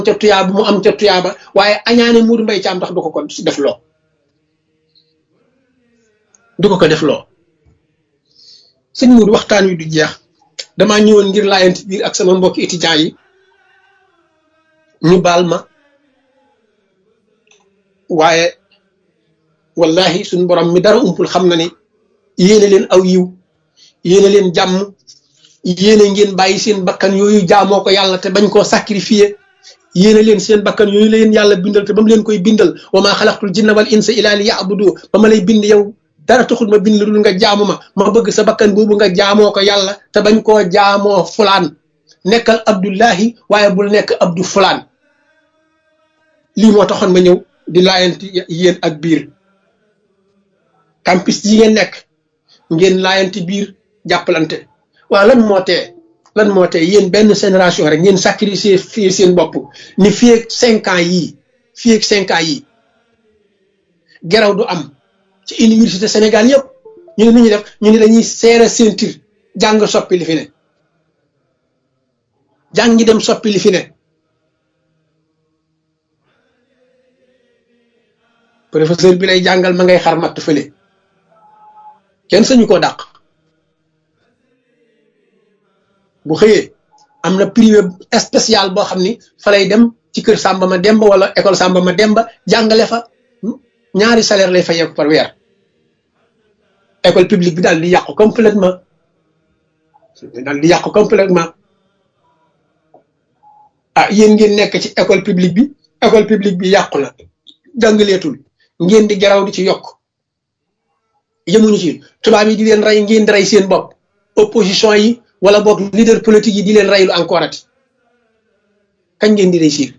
ca tuyaaba mu am ca tuyaaba waaye añaane Modou Mbaye Thiam tax du ko def loo def loo sëñ Modou waxtaan wi du jeex damaa ñëwoon ngir laayante biir ak sama mbokki étudiants yi ñu baal ma waaye wallahi suñ borom mi dara umpul xam na ni yéene leen aw yiw yéene leen jàmm yéene ngeen bàyyi seen bakkan yooyu jaamoo ko yàlla te bañ koo sacrifier yéene leen seen bakkan yooyu la leen yàlla bindal te ba mu leen koy bindal wa maa xalaqtul jinna wal insa illa li ya'budu ba ma lay bind yow dara taxul ma bind la dul nga jaamu ma bëgg sa bakkan boobu nga jaamoo ko yàlla te bañ koo jaamoo fulaan nekkal abdullahi waaye bul nekk abdu fulaan lii moo taxoon ma ñëw di laayanti yéen ak biir campus yi ngeen nekk ngeen laayanti biir jàppalante waaw lan moo tee yéen benn génération rek ngeen sacrifier fii seen bopp ni fii ak 5 ans yii geraw du am ci université Sénégal yëpp ñu ne nu ñuy def ñu ne dañuy serré ceinture jàng soppi li fi ne jàng ñi dem soppi li fi ne professeur bi lay jàngal ma ngay xar matt fële kenn sañu koo dàq bu xëyee am na privé spécial boo xam ni fa lay dem ci kër Samba ma Demba wala école Samba ma Demba jàngale fa ñaari salaire lay fayeeku par weer école publique bi daal di yàqu complètement ah yéen ngeen nekk ci école publique bi yàqu na jàngaleetul ngeen di garaw di ci yokk yemuñu ci tubaab yi di leen rey ngeen di rey seen bopp opposition yi wala boog leader politique yi di leen reylu encore ati kañ ngeen di réussir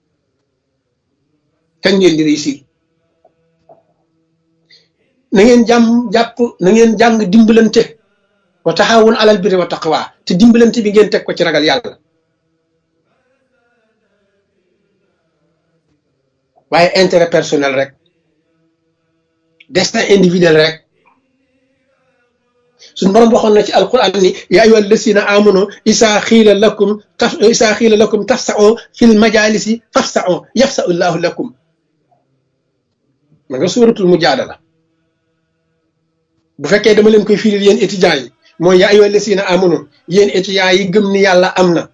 na ngeen jàng dimbalante wa taxawun alal birri wa taqwa te dimbalante bi ngeen teg ko ci ragal yàlla waaye intérêt personnel rek destin individuel rek suñu borom waxoon na ci alquran ni yaa ayyuhal lazina amanu isaa xiila lakum tafsa'u fil majalisi fafsa'u yafsa'u llahu lakum ma nga suuratul mujaadala bu fekkee dama leen koy firil yéen étudiants yi mooy yaa ayyuhal lazina amanu yéen étudiants yi gëm ni yàlla am na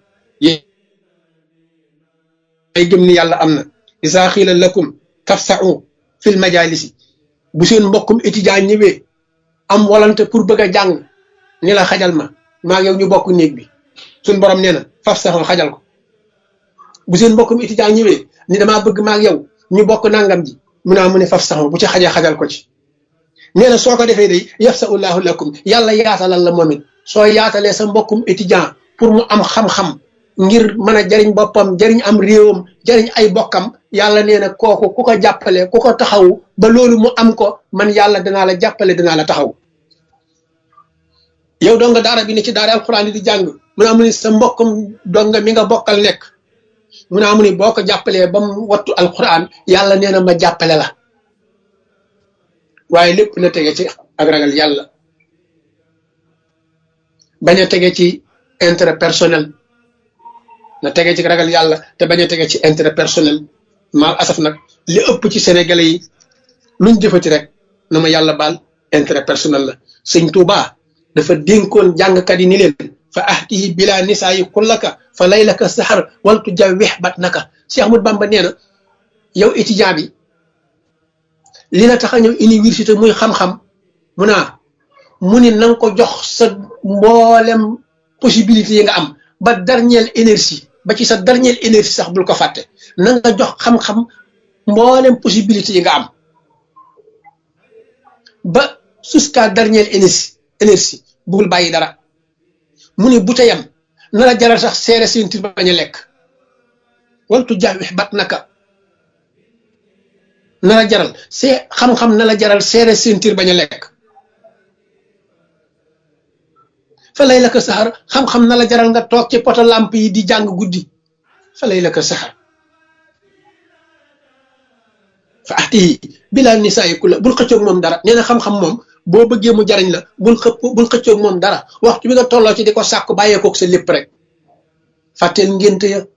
isaa xiila lakum tafsa'u fil majalisi bu seen mbokkum étudiant ñëwee am volonté pour bëgg a jàng ni la xajal maa ngi yow ñu bokk néeg bi suñ borom nee na faf saxoon xajal ko bu seen mbokkum étudiant ñëwee ni damaa bëgg maa ngi yow ñu bokk nangam ji mu ne faf saxoon bu ci xajee xajal ko ci nee na soo ko defee day yafsa'ullahu lakum yàlla yaatalal la moom it soo yaatalee sa mbokkum étudiant pour mu am xam-xam ngir mën a jariñ boppam jariñ am réewam jariñ ay bokkam yàlla nee na kooku ku ko jàppale ku ko taxawu ba loolu mu am ko man yàlla danaa la jàppale danaa la taxaw yow donga daara bi ne ci daara alxuraan di jàng mu ne amu ni sa mbokkum donga mi nga bokkal nekk mu ne amu ni boo ko jàppalee ba mu wattu alxuraan yàlla nee na ma jàppale la waaye lépp na tege ci ak ragal yàlla bañ a tege ci intérêt personnel na tege ci ragal yàlla te bañ a tege ci intérêt personnel mal asaf nag li ëpp ci sénégalais yi luñ jëfati rek na ma yàlla baal intérêt personnel la sëñ Tuubaa dafa dénkoon jàngkat yi ni leen fa ahtihi bila nisaayi kullaka fa laylaka sahar waltu jawwex bat naka Cheikh Ahmadou Bamba nee na yow étudiant bi li la tax a ñëw université muy xam-xam mu ni na nga ko jox sa mboolem possibilité yi nga am ba dernière énergie ba ci sa dernière énergie sax bul ko fàtte na nga jox xam-xam mboolem possibilité yi nga am ba jusqu'à dernière énergie bugul bàyyi dara mu ne bu teyam na la jaral sax seere seentir bañ a lekk waltu jawwex bat naka na la jaral xam-xam na la jaral seere seentir bañ a lekk fa lay la ko saxar xam-xam na la jaral nga toog ci poto lamp yi di jàng guddi fa lay la ko saxar fa ahtihi bila nisaayi kulla bul xëccoog moom dara nee na xam-xam moom boo bëggee mu jariñ la bul xëccoog moom dara waxtu bi nga tolloo ci di ko sàkku bàyyeekoog sa lépp rek fàtteel ngénte ya